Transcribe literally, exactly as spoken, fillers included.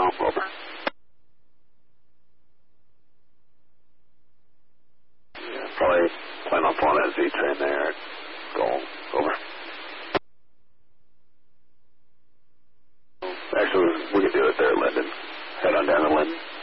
now. Over. Yeah, probably plan on pulling that Z train there. Go. Over. Actually, we can do it there, Linden. Head on down to Linden.